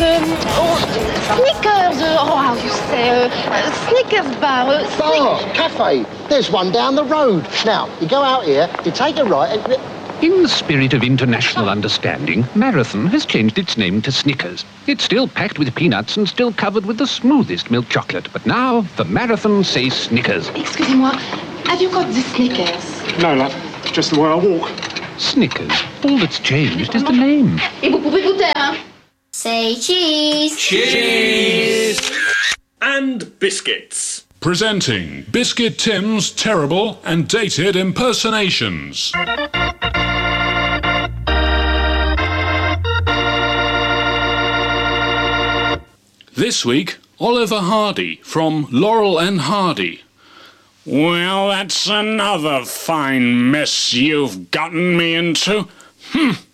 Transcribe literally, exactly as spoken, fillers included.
the oh, Snickers. Uh, oh, how you say? Uh, uh, Snickers bar. Uh, Bar, Snick- cafe. There's one down the road. Now, you go out here, you take a right... And... In the spirit of international understanding, Marathon has changed its name to Snickers. It's still packed with peanuts and still covered with the smoothest milk chocolate. But now, the Marathon says Snickers. Excusez-moi, have you got the Snickers? No, love. It's just the way I walk. Snickers. All that's changed is the name. Et vous pouvez goûter, hein? Say cheese. Cheese! And biscuits. Presenting Biscuit Tim's terrible and dated impersonations. This week, Oliver Hardy from Laurel and Hardy. Well, that's another fine mess you've gotten me into. Hmm.